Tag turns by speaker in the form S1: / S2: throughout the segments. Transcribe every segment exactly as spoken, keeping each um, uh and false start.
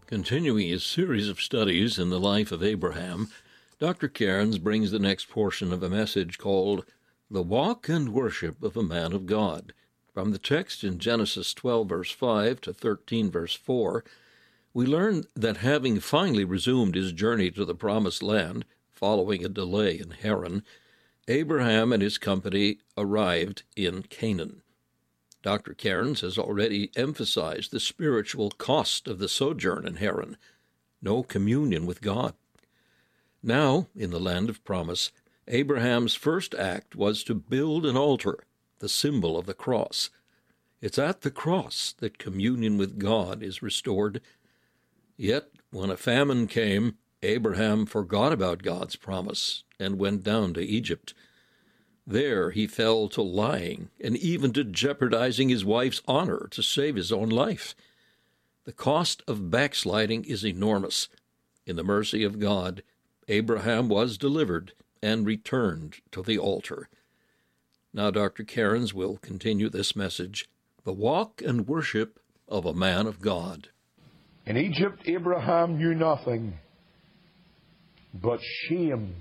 S1: Continuing his series of studies in the life of Abraham, Doctor Cairns brings the next portion of a message called The Walk and Worship of a Man of God. From the text in Genesis twelve, verse five to thirteen, verse four, we learn that having finally resumed his journey to the Promised Land, following a delay in Haran, Abraham and his company arrived in Canaan. Doctor Cairns has already emphasized the spiritual cost of the sojourn in Haran, no communion with God. Now, in the land of promise, Abraham's first act was to build an altar, the symbol of the cross. It's at the cross that communion with God is restored. Yet, when a famine came, Abraham forgot about God's promise and went down to Egypt. There he fell to lying and even to jeopardizing his wife's honor to save his own life. The cost of backsliding is enormous. In the mercy of God, Abraham was delivered and returned to the altar. Now Doctor Cairns will continue this message, The Walk and Worship of a Man of God.
S2: In Egypt, Abraham knew nothing but shame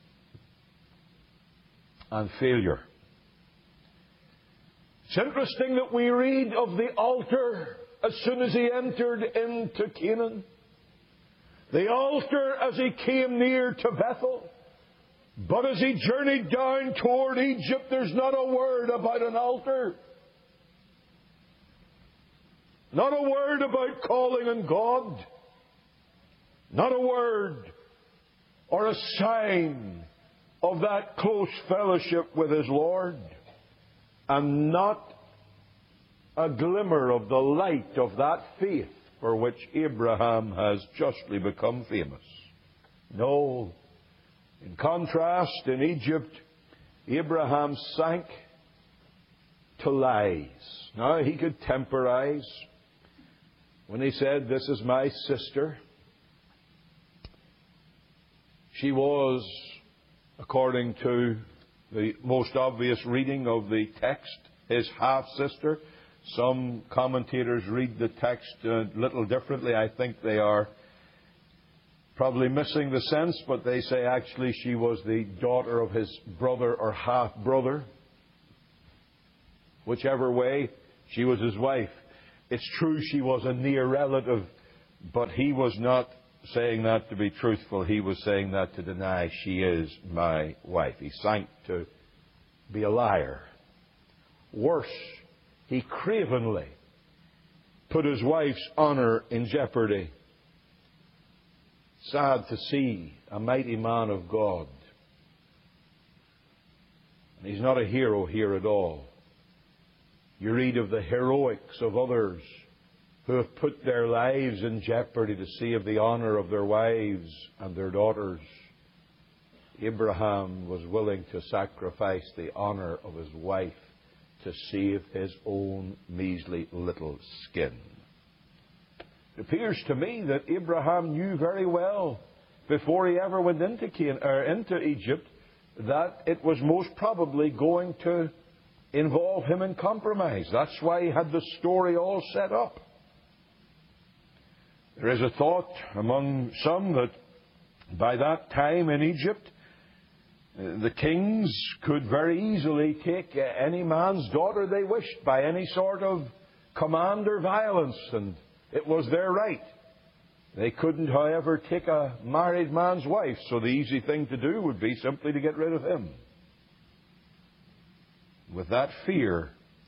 S2: and failure. It's interesting that we read of the altar as soon as he entered into Canaan. The altar as he came near to Bethel. But as he journeyed down toward Egypt, there's not a word about an altar. Not a word about calling on God. Not a word or a sign of that close fellowship with his Lord. And not a glimmer of the light of that faith for which Abraham has justly become famous. No. In contrast, in Egypt, Abraham sank to lies. Now, he could temporize when he said, "This is my sister." She was, according to the most obvious reading of the text, his half-sister. Some commentators read the text a little differently. I think they are probably missing the sense, but they say actually she was the daughter of his brother or half-brother. Whichever way, she was his wife. It's true she was a near relative, but he was not saying that to be truthful. He was saying that to deny she is my wife. He sank to be a liar. Worse, he cravenly put his wife's honor in jeopardy. Sad to see a mighty man of God. And he's not a hero here at all. You read of the heroics of others who have put their lives in jeopardy to save the honor of their wives and their daughters. Abraham was willing to sacrifice the honor of his wife to save his own measly little skin. It appears to me that Abraham knew very well, before he ever went into Canaan, or into Egypt, that it was most probably going to involve him in compromise. That's why he had the story all set up. There is a thought among some that by that time in Egypt, the kings could very easily take any man's daughter they wished by any sort of command or violence, and it was their right. They couldn't, however, take a married man's wife, so the easy thing to do would be simply to get rid of him. With that fear,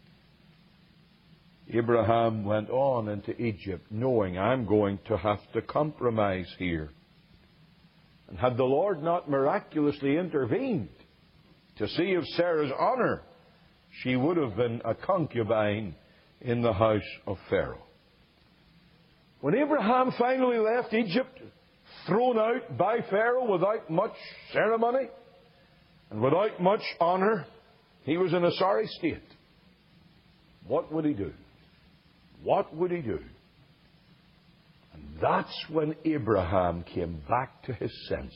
S2: Abraham went on into Egypt, knowing, I'm going to have to compromise here. And had the Lord not miraculously intervened to see of Sarah's honor, she would have been a concubine in the house of Pharaoh. When Abraham finally left Egypt, thrown out by Pharaoh without much ceremony and without much honor, he was in a sorry state. What would he do? What would he do? And that's when Abraham came back to his senses.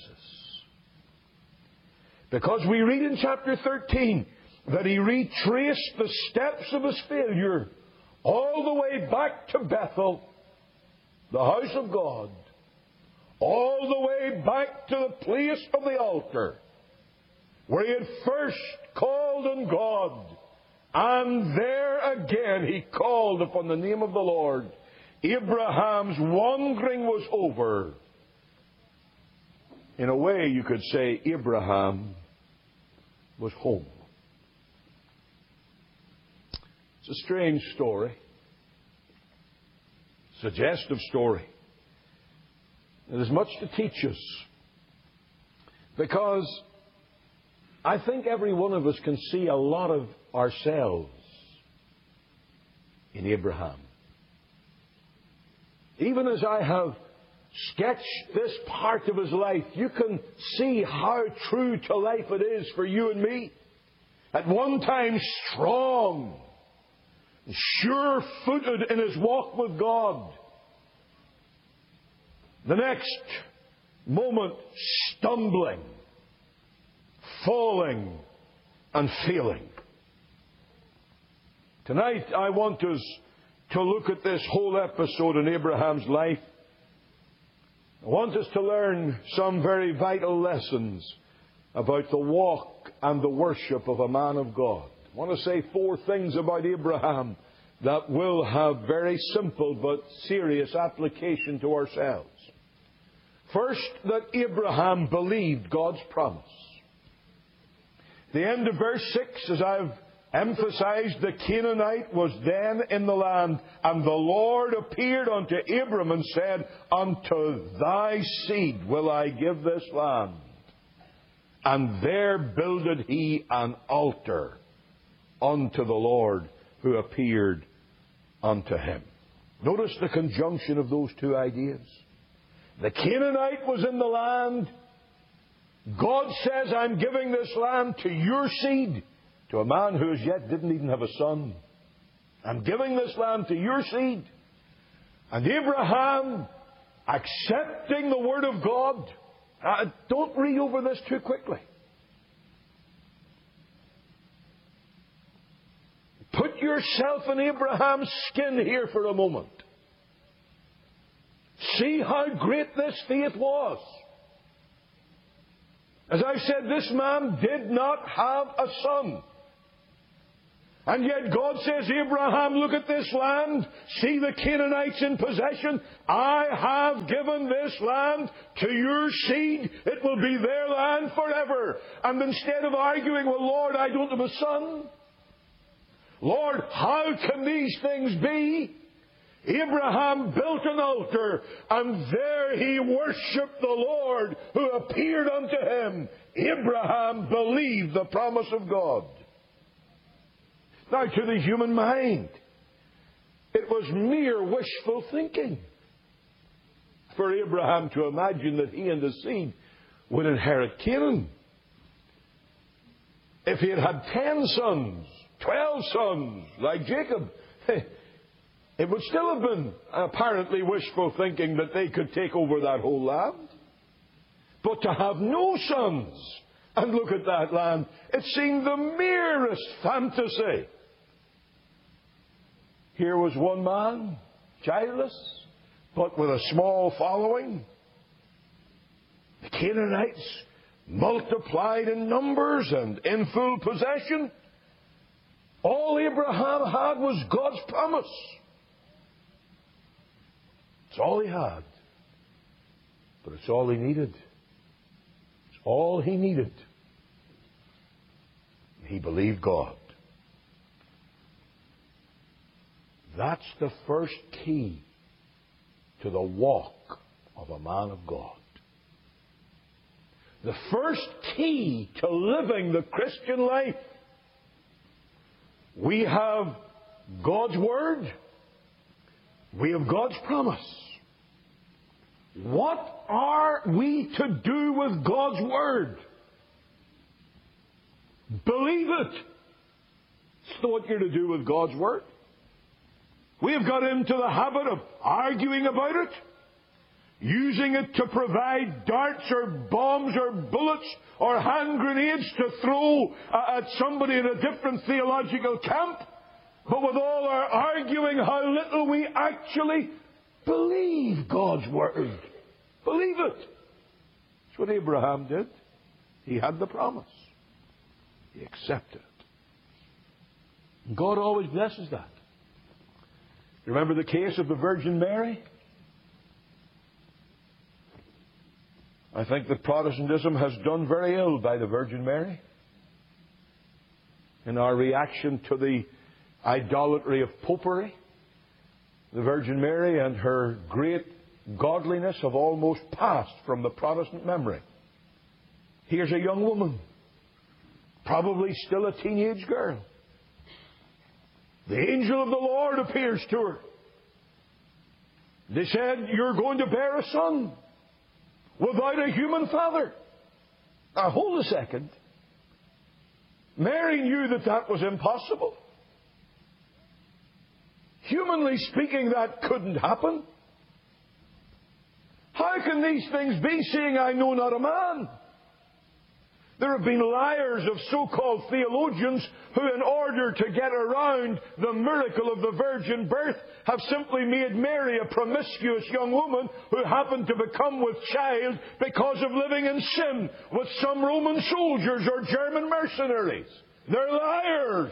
S2: Because we read in chapter thirteen that he retraced the steps of his failure all the way back to Bethel the house of God, all the way back to the place of the altar, where he had first called on God, and there again he called upon the name of the Lord. Abraham's wandering was over. In a way, you could say Abraham was home. It's a strange story. Suggestive story. There's much to teach us. Because I think every one of us can see a lot of ourselves in Abraham. Even as I have sketched this part of his life, you can see how true to life it is for you and me. At one time strong, sure-footed in his walk with God. The next moment, stumbling, falling, and failing. Tonight, I want us to look at this whole episode in Abraham's life. I want us to learn some very vital lessons about the walk and the worship of a man of God. I want to say four things about Abraham that will have very simple but serious application to ourselves. First, that Abraham believed God's promise. The end of verse six, as I've emphasized, the Canaanite was then in the land, and the Lord appeared unto Abram and said, Unto thy seed will I give this land. And there builded he an altar unto the Lord who appeared unto him. Notice the conjunction of those two ideas. The Canaanite was in the land. God says, I'm giving this land to your seed, to a man who as yet didn't even have a son. I'm giving this land to your seed. And Abraham, accepting the word of God, uh, don't read over this too quickly. Put yourself in Abraham's skin here for a moment. See how great this faith was. As I've said, this man did not have a son. And yet God says, Abraham, look at this land. See the Canaanites in possession. I have given this land to your seed. It will be their land forever. And instead of arguing, well, Lord, I don't have a son. Lord, how can these things be? Abraham built an altar, and there he worshipped the Lord who appeared unto him. Abraham believed the promise of God. Now, to the human mind, it was mere wishful thinking for Abraham to imagine that he and his seed would inherit Canaan. If he had had ten sons, twelve sons, like Jacob, it would still have been apparently wishful thinking that they could take over that whole land. But to have no sons and look at that land, it seemed the merest fantasy. Here was one man, childless, but with a small following. The Canaanites multiplied in numbers and in full possession. All Abraham had was God's promise. It's all he had. But it's all he needed. It's all he needed. He believed God. That's the first key to the walk of a man of God. The first key to living the Christian life. We have God's Word. We have God's promise. What are we to do with God's Word? Believe it. That's what you're to do with God's Word. We have got into the habit of arguing about it, using it to provide darts or bombs or bullets or hand grenades to throw uh, at somebody in a different theological camp. But with all our arguing, how little we actually Believe God's word. Believe it. That's what Abraham did. He had the promise. He accepted it. And God always blesses that. Remember the case of the Virgin Mary? I think that Protestantism has done very ill by the Virgin Mary in our reaction to the idolatry of popery. The Virgin Mary and her great godliness have almost passed from the Protestant memory. Here's a young woman, probably still a teenage girl. The angel of the Lord appears to her. They said, "You're going to bear a son without a human father." Now, hold a second. Mary knew that that was impossible. Humanly speaking, that couldn't happen. How can these things be, seeing I know not a man? There have been liars of so-called theologians who, in order to get around the miracle of the virgin birth, have simply made Mary a promiscuous young woman who happened to become with child because of living in sin with some Roman soldiers or German mercenaries. They're liars.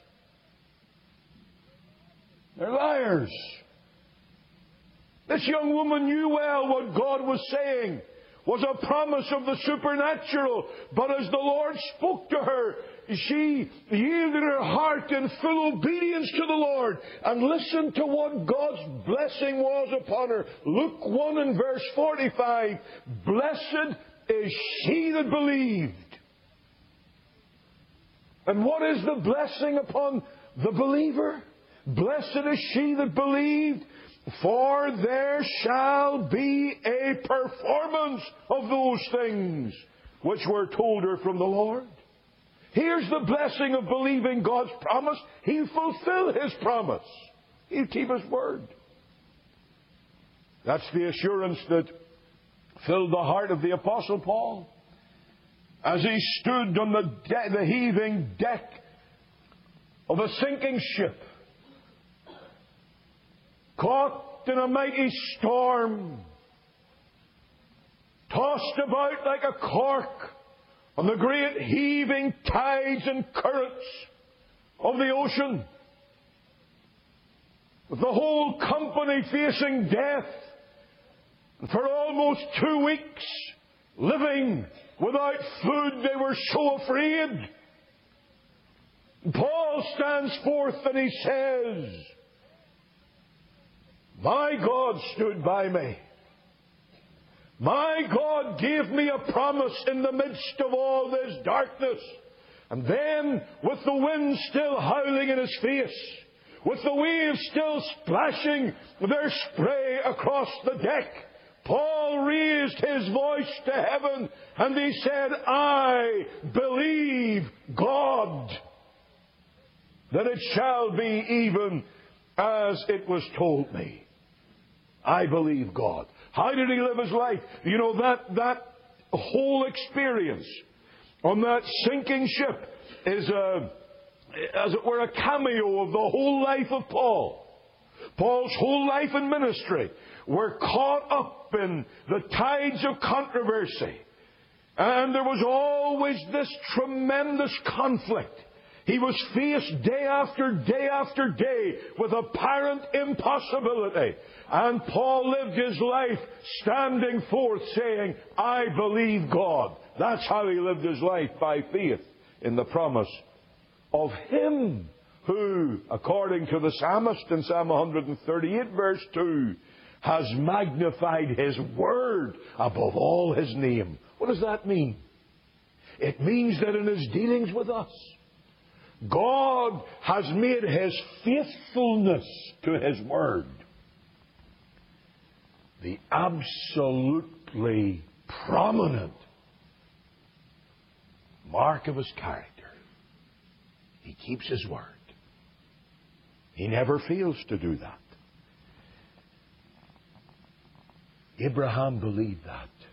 S2: They're liars. This young woman knew well what God was saying was a promise of the supernatural. But as the Lord spoke to her, she yielded her heart in full obedience to the Lord and listened to what God's blessing was upon her. Luke one and verse forty-five, "Blessed is she that believed." And what is the blessing upon the believer? "Blessed is she that believed, for there shall be a performance of those things which were told her from the Lord." Here's the blessing of believing God's promise. He'll fulfill His promise. He'll keep His word. That's the assurance that filled the heart of the Apostle Paul as he stood on the, de- the heaving deck of a sinking ship, caught in a mighty storm, tossed about like a cork on the great heaving tides and currents of the ocean, with the whole company facing death, and for almost two weeks living without food. They were so afraid. Paul stands forth and he says, "My God stood by me. My God gave me a promise in the midst of all this darkness." And then, with the wind still howling in his face, with the waves still splashing their spray across the deck, Paul raised his voice to heaven and he said, "I believe God, that it shall be even as it was told me." I believe God. How did he live his life? You know, that, that whole experience on that sinking ship is, a, as it were, a cameo of the whole life of Paul. Paul's whole life and ministry were caught up in the tides of controversy. And there was always this tremendous conflict. He was faced day after day after day with apparent impossibility. And Paul lived his life standing forth saying, "I believe God." That's how he lived his life, by faith in the promise of Him who, according to the psalmist in Psalm one thirty-eight verse two, has magnified His word above all His name. What does that mean? It means that in His dealings with us, God has made His faithfulness to His word the absolutely prominent mark of His character. He keeps His word. He never fails to do that. Abraham believed that.